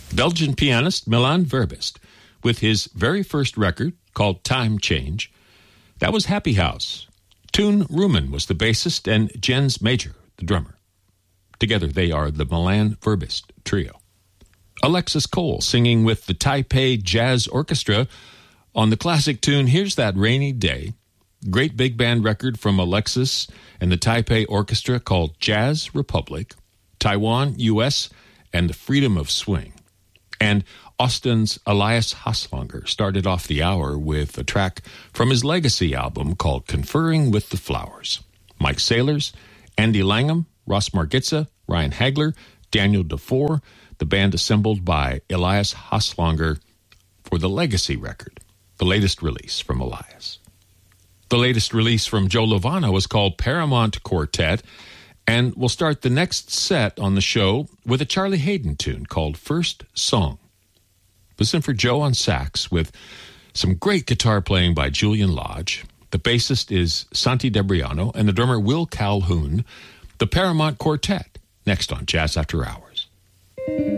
Belgian pianist Milan Verbist, with his very first record called Time Change. That was Happy House. Toon Rumen was the bassist and Jens Major, the drummer. Together they are the Milan Verbist Trio. Alexis Cole singing with the Taipei Jazz Orchestra on the classic tune Here's That Rainy Day. Great big band record from Alexis and the Taipei Orchestra called Jazz Republic, Taiwan, U.S., and the Freedom of Swing. And Austin's Elias Haslonger started off the hour with a track from his Legacy album called Conferring with the Flowers. Mike Saylors, Andy Langham, Ross Margitza, Ryan Hagler, Daniel DeFore, the band assembled by Elias Haslonger for the Legacy record, the latest release from Elias. The latest release from Joe Lovano was called Paramount Quartet, and we'll start the next set on the show with a Charlie Haden tune called First Song. Listen for Joe on sax with some great guitar playing by Julian Lodge. The bassist is Santi Debriano and the drummer Will Calhoun. The Paramount Quartet, next on Jazz After Hours.